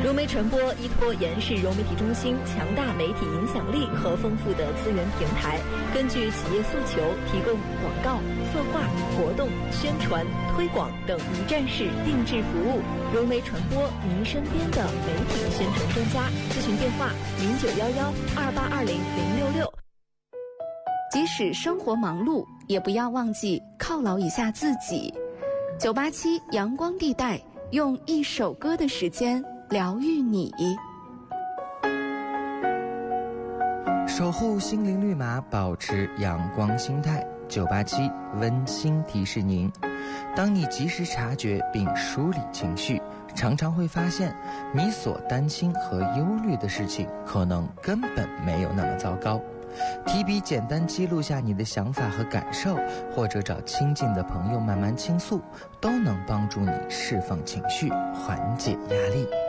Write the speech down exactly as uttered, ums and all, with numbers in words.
融媒传播依托延世融媒体中心强大媒体影响力和丰富的资源平台，根据企业诉求提供广告、策划、活动、宣传、推广等一站式定制服务。融媒传播，您身边的媒体宣传专家。咨询电话：零九幺幺二八二零零六六。 即使生活忙碌，也不要忘记犒劳一下自己。九八七阳光地带，用一首歌的时间疗愈你。 守护心灵绿码，保持阳光心态。九八七温馨提示您：当你及时察觉并梳理情绪，常常会发现你所担心和忧虑的事情可能根本没有那么糟糕。提笔简单记录下你的想法和感受，或者找亲近的朋友慢慢倾诉，都能帮助你释放情绪，缓解压力。